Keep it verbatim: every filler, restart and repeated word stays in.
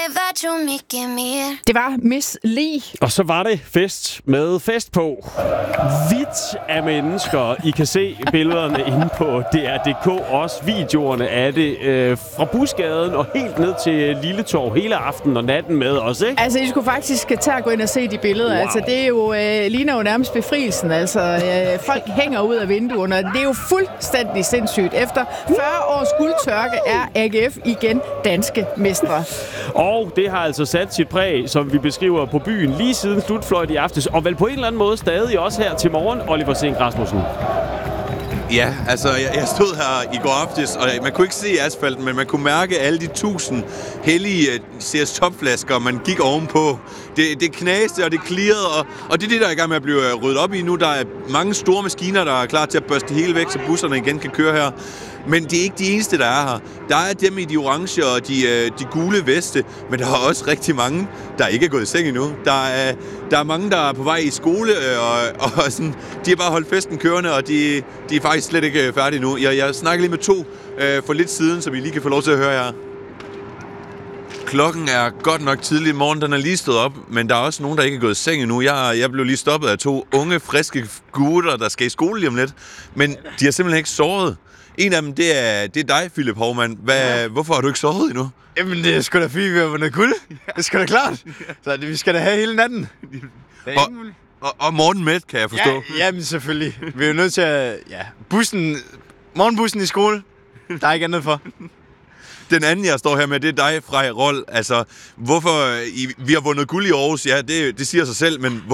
Det var Miss Li. Og så var det fest med fest på. Vidt af mennesker. I kan se billederne inde på D R punktum D K. Også videoerne af det. Øh, fra Busgaden og helt ned til Lilletorv. Hele aftenen og natten med os, ikke? Altså, I skulle faktisk tage og gå ind og se de billeder. Wow. Altså, det er jo, øh, ligner jo nærmest befrielsen. Altså, øh, folk hænger ud af vinduerne. Det er jo fuldstændig sindssygt. Efter fyrre års guldtørke er A G F igen danske mestre. Og det har altså sat sit præg, som vi beskriver på byen, lige siden slutfløjt i aftes. Og vel på en eller anden måde stadig også her til morgen, Oliver Sink Rasmussen. Ja, altså jeg, jeg stod her i går aftes, og man kunne ikke se asfalten, men man kunne mærke alle de tusind hellige C S Top-flasker, man gik ovenpå. Det, det knaste, og det klirrede, og, og det er det, der er i gang med at blive ryddet op i nu. Der er mange store maskiner, der er klar til at børste det hele væk, så busserne igen kan køre her. Men det er ikke de eneste, der er her. Der er dem i de orange og de, de gule veste, men der er også rigtig mange, der ikke er gået i seng endnu. Der er, der er mange, der er på vej i skole, og, og sådan, de har bare holdt festen kørende, og de, de er faktisk slet ikke færdige nu. Jeg, jeg snakkede lige med to øh, for lidt siden, som I lige kan få lov til at høre her. Klokken er godt nok tidlig. Morgen den er lige stået op, men der er også nogen, der ikke er gået i seng endnu. Jeg, jeg blev lige stoppet af to unge, friske gutter, der skal i skole lige om lidt. Men de har simpelthen ikke sovet. En af dem, det er, det er dig, Philip Hovmand. Hvad, hvorfor har du ikke sovet endnu? Jamen, det er sgu da fint, vi har vundet guld. Det er sgu da klart. Så det, vi skal da have hele natten. Og, og, og Morten Mæt, kan jeg forstå. Ja, jamen selvfølgelig. Vi er jo nødt til at... Ja, bussen... Morgenbussen i skole. Der er ikke andet for. Den anden, jeg står her med, det er dig, Frej Rold. Altså, hvorfor... I, vi har vundet guld i Aarhus, ja, det, det siger sig selv, men